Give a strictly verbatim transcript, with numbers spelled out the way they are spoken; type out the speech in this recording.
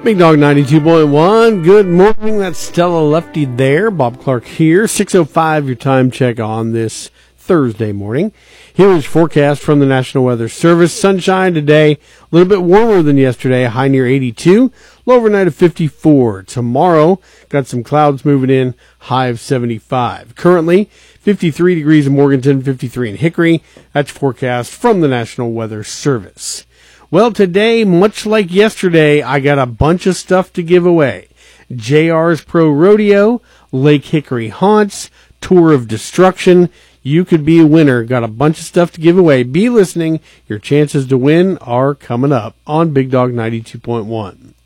Big Dog ninety-two point one. Good morning. That's Stella Lefty there. Bob Clark here. six oh five, your time check on this Thursday morning. Here is forecast from the National Weather Service. Sunshine today, a little bit warmer than yesterday, a high near eighty-two, low overnight of fifty-four. Tomorrow, got some clouds moving in, high of seventy-five. Currently, fifty-three degrees in Morganton, fifty-three in Hickory. That's forecast from the National Weather Service. Well, today, much like yesterday, I got a bunch of stuff to give away. J R's Pro Rodeo, Lake Hickory Haunts, Tour of Destruction. You could be a winner. Got a bunch of stuff to give away. Be listening. Your chances to win are coming up on Big Dog ninety-two point one.